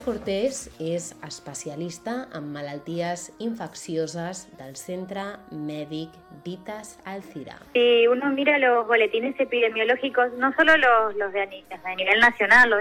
Cortés és especialista en malalties infecciosas del Centre Mèdic Vitas Alcira. Si uno mira los boletines epidemiológicos, no solo los de a nivel nacional, los